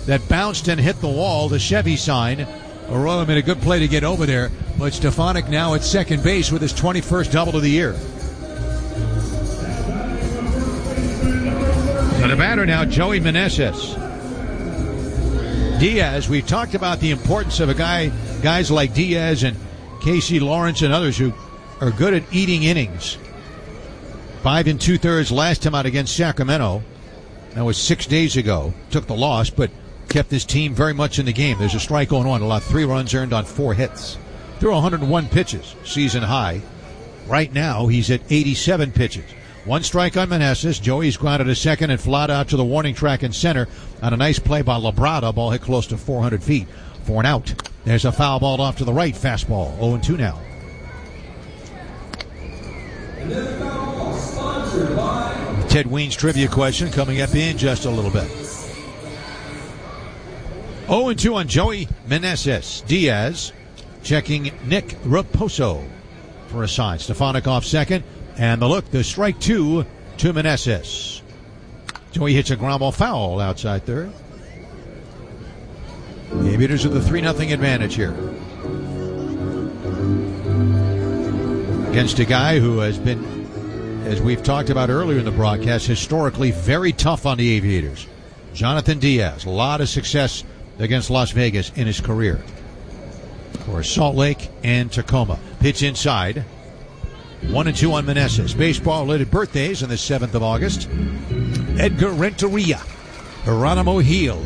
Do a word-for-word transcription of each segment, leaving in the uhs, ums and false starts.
that bounced and hit the wall, the Chevy sign. Arroyo made a good play to get over there, but Stefanik now at second base with his twenty-first double of the year. So the batter now, Joey Meneses. Diaz, we've talked about the importance of a guy, guys like Diaz and Casey Lawrence and others who are good at eating innings. Five and two-thirds last time out against Sacramento. That was six days ago. Took the loss, but kept his team very much in the game. There's a strike going on. A lot, three runs earned on four hits. Threw one hundred one pitches, season high. Right now, he's at eighty-seven pitches. One strike on Meneses. Joey's grounded to second and flat out to the warning track in center on a nice play by Labrada. Ball hit close to four hundred feet for an out. There's a foul ball off to the right. Fastball. oh and two now. Ted Weins trivia question coming up in just a little bit. oh and two on Joey Meneses. Diaz checking Nick Raposo for a sign. Stefanik off second. And the look, the strike two to Meneses. Joey hits a ground ball foul outside third. The Aviators with a three nothing advantage here. Against a guy who has been, as we've talked about earlier in the broadcast, historically very tough on the Aviators. Jonathan Diaz, a lot of success against Las Vegas in his career. For Salt Lake and Tacoma. Pitch inside. One and two on Meneses. Baseball-related birthdays on the seventh of August. Edgar Renteria. Geronimo Gil.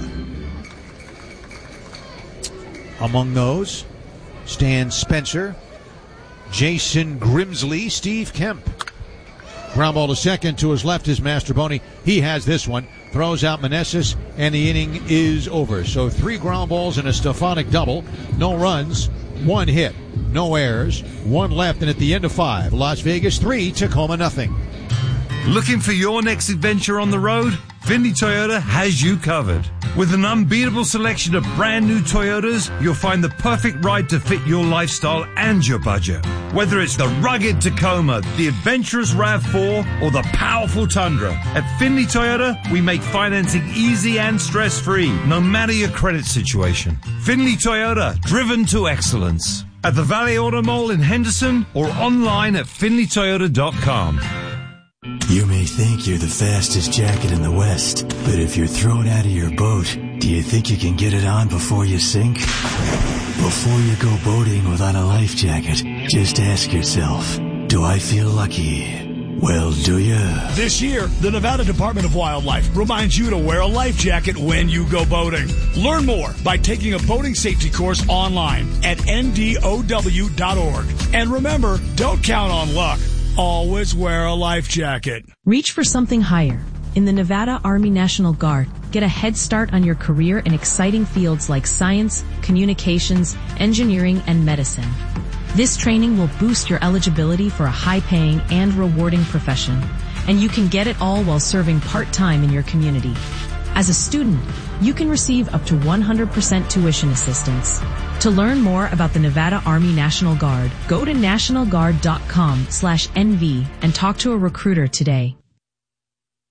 Among those, Stan Spencer, Jason Grimsley, Steve Kemp. Ground ball to second. To his left is Mastroboni. He has this one. Throws out Meneses, and the inning is over. So three ground balls and a Stefanik double. No runs, one hit. No errors, one left, and at the end of five, Las Vegas three, Tacoma nothing. Looking for your next adventure on the road? Findlay Toyota has you covered. With an unbeatable selection of brand new Toyotas, you'll find the perfect ride to fit your lifestyle and your budget. Whether it's the rugged Tacoma, the adventurous RAV four, or the powerful Tundra, at Findlay Toyota, we make financing easy and stress-free, no matter your credit situation. Findlay Toyota, driven to excellence. At the Valley Auto Mall in Henderson or online at Findlay Toyota dot com. You may think you're the fastest jacket in the West, but if you're thrown out of your boat, do you think you can get it on before you sink? Before you go boating without a life jacket, just ask yourself, do I feel lucky? Well, do you? This year, the Nevada Department of Wildlife reminds you to wear a life jacket when you go boating. Learn more by taking a boating safety course online at N D O W dot org. And remember, don't count on luck. Always wear a life jacket. Reach for something higher. In the Nevada Army National Guard, get a head start on your career in exciting fields like science, communications, engineering, and medicine. This training will boost your eligibility for a high-paying and rewarding profession, and you can get it all while serving part-time in your community. As a student, you can receive up to one hundred percent tuition assistance. To learn more about the Nevada Army National Guard, go to national guard dot com slash N V and talk to a recruiter today.